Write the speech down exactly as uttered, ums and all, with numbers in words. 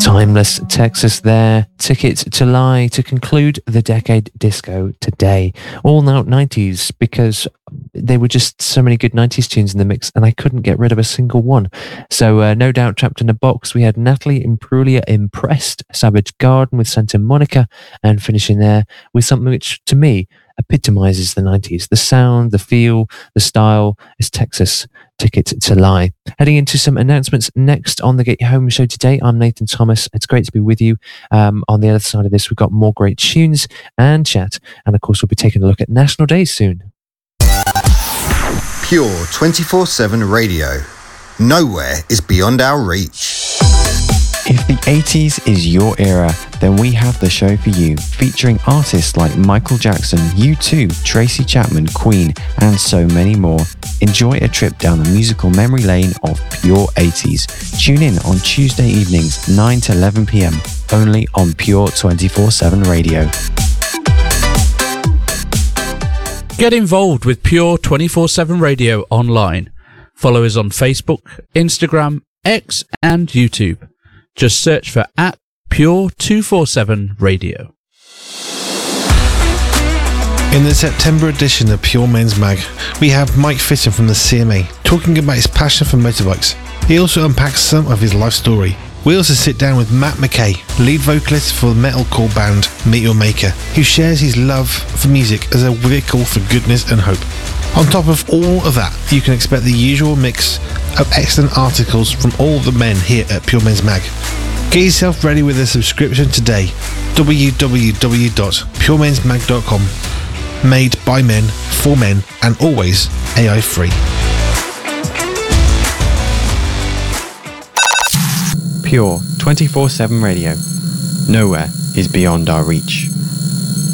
Timeless Texas there. Ticket to Lie to conclude the decade disco today. All now nineties, because there were just so many good nineties tunes in the mix and I couldn't get rid of a single one. So uh, no doubt Trapped in a Box. We had Natalie Imbruglia Impressed, Savage Garden with Santa Monica, and finishing there with something which to me epitomizes the nineties. The sound, the feel, the style is Texas. Ticket to Lie. Heading into some announcements next on the Get You Home show today. I'm Nathan Thomas. It's great to be with you. Um, on the other side of this, we've got more great tunes and chat. And of course, we'll be taking a look at National Days soon. Pure twenty-four seven radio. Nowhere is beyond our reach. If the eighties is your era, then we have the show for you, featuring artists like Michael Jackson, U two, Tracy Chapman, Queen, and so many more. Enjoy a trip down the musical memory lane of Pure eighties. Tune in on Tuesday evenings, nine to eleven p.m, only on Pure twenty-four seven radio. Get involved with Pure twenty-four seven radio online. Follow us on Facebook, Instagram, X, and YouTube. Just search for at Pure two forty-seven Radio. In the September edition of Pure Men's Mag, we have Mike Fitton from the C M A talking about his passion for motorbikes. He also unpacks some of his life story. We also sit down with Matt McKay, lead vocalist for the metalcore band Meet Your Maker, who shares his love for music as a vehicle for goodness and hope. On top of all of that, you can expect the usual mix of excellent articles from all the men here at Pure Men's Mag. Get yourself ready with a subscription today. w w w dot pure mens mag dot com. Made by men, for men, and always A I free. Pure twenty-four seven radio. Nowhere is beyond our reach.